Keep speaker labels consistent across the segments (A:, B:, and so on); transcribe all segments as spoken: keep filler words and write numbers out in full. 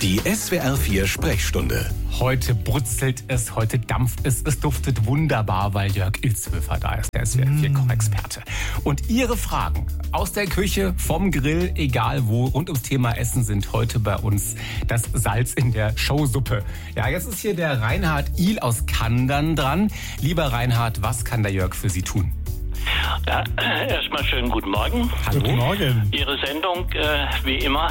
A: Die S W R vier Sprechstunde.
B: Heute brutzelt es, heute dampft es, es duftet wunderbar, weil Jörg Ilzhöfer da ist, der S W R vier Kochexperte. Und Ihre Fragen aus der Küche, vom Grill, egal wo, rund ums Thema Essen sind heute bei uns das Salz in der Showsuppe. Ja, jetzt ist hier der Reinhard Ihl aus Kandern dran. Lieber Reinhard, was kann der Jörg für Sie tun?
C: Ja, erstmal schönen guten Morgen.
B: Hallo.
D: Guten Morgen.
C: Ihre Sendung, äh, wie immer,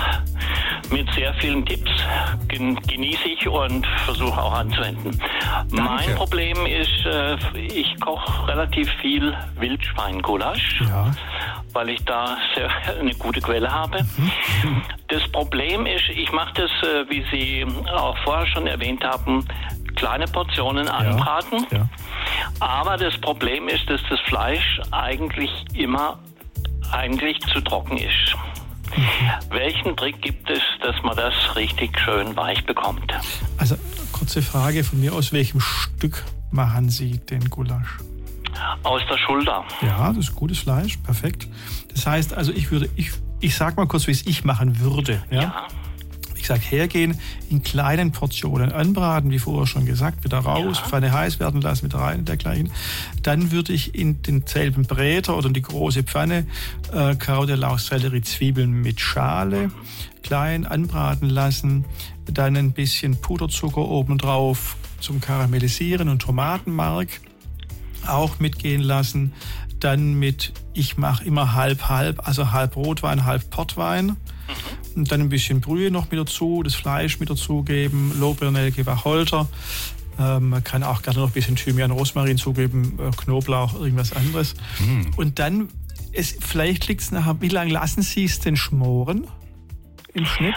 C: mit sehr vielen Tipps gen- genieße ich und versuche auch anzuwenden.
B: Danke.
C: Mein Problem ist, äh, ich koche relativ viel Wildschweingulasch,
D: Ja.
C: weil ich da sehr, eine gute Quelle habe.
D: Mhm.
C: Das Problem ist, ich mache das, äh, wie Sie auch vorher schon erwähnt haben, kleine Portionen anbraten.
D: Ja.
C: Aber das Problem ist, dass das Fleisch eigentlich immer eigentlich zu trocken ist.
D: Mhm.
C: Welchen Trick gibt es, dass man das richtig schön weich bekommt?
D: Also, kurze Frage von mir, aus welchem Stück machen Sie den Gulasch?
C: Aus der Schulter.
D: Ja, das ist gutes Fleisch, perfekt. Das heißt, also ich würde, ich, ich sag mal kurz, wie es ich machen würde. Ja?
C: Ja.
D: Ich sag, hergehen, in kleinen Portionen anbraten, wie vorher schon gesagt, wieder raus,
C: Ja.
D: Pfanne heiß werden lassen, wieder rein und dergleichen. Dann würde ich in denselben Bräter oder in die große Pfanne äh, Karotte, Lauch, Sellerie, Zwiebeln mit Schale klein anbraten lassen. Dann ein bisschen Puderzucker obendrauf zum Karamellisieren und Tomatenmark auch mitgehen lassen. Dann mit, ich mache immer halb, halb, also halb Rotwein, halb Portwein. Und dann ein bisschen Brühe noch mit dazu, das Fleisch mit dazugeben, Lorbeeren, Nelke, Wacholder. Ähm, man kann auch gerne noch ein bisschen Thymian, Rosmarin zugeben, äh, Knoblauch, irgendwas anderes.
B: Mm.
D: Und dann, es, vielleicht liegt es nachher, wie lange lassen Sie es denn schmoren im Schnitt?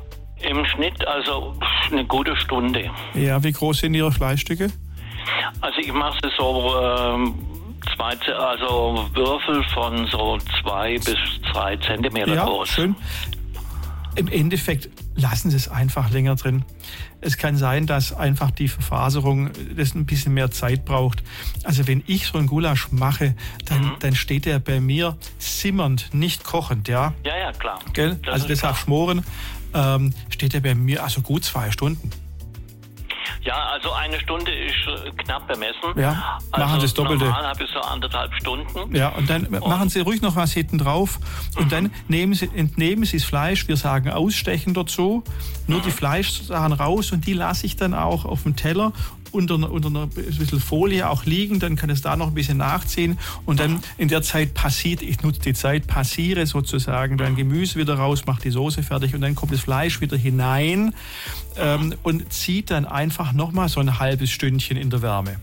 C: Im Schnitt also eine gute Stunde.
D: Ja, wie groß sind Ihre Fleischstücke?
C: Also ich mache es so ähm, zwei, also Würfel von so zwei bis drei Zentimeter
D: Ja,
C: groß.
D: schön. Im Endeffekt lassen Sie es einfach länger drin. Es kann sein, dass einfach die Verfaserung das ein bisschen mehr Zeit braucht. Also wenn ich so einen Gulasch mache, dann,
C: Mhm.
D: dann steht der bei mir simmernd, nicht kochend, ja.
C: Ja, ja, klar.
D: Gell?
C: Das
D: Also
C: ist
D: deshalb
C: klar.
D: schmoren, ähm, steht der bei mir also gut zwei Stunden.
C: Ja, also eine Stunde ist äh, knapp bemessen.
D: Ja,
C: also
D: machen Sie das Doppelte.
C: Normal habe ich so anderthalb Stunden.
D: Ja, und dann machen Sie ruhig noch was hinten drauf und dann nehmen Sie, entnehmen Sie das Fleisch, wir sagen ausstechen dazu, nur die Fleischsachen raus und die lasse ich dann auch auf dem Teller unter, einer- unter einer bisschen Folie auch liegen, dann kann es da noch ein bisschen nachziehen und dann in der Zeit passiert, ich nutze die Zeit, passiere sozusagen, dann Gemüse wieder raus, mache die Soße fertig und dann kommt das Fleisch wieder hinein ähm, und zieht dann einfach nochmal so ein halbes Stündchen in der Wärme,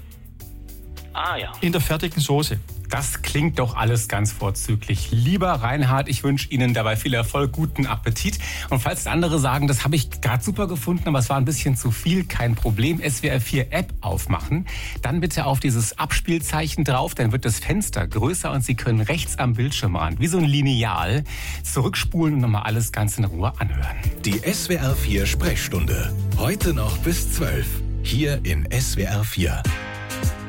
C: Ah ja.
D: in der fertigen Soße.
B: Das klingt doch alles ganz vorzüglich. Lieber Reinhard, ich wünsche Ihnen dabei viel Erfolg, guten Appetit. Und falls andere sagen, das habe ich gerade super gefunden, aber es war ein bisschen zu viel, kein Problem. S W R vier App aufmachen. Dann bitte auf dieses Abspielzeichen drauf, dann wird das Fenster größer und Sie können rechts am Bildschirmrand, wie so ein Lineal, zurückspulen und nochmal alles ganz in Ruhe anhören.
A: Die S W R vier Sprechstunde. Heute noch bis zwölf. Hier in S W R vier.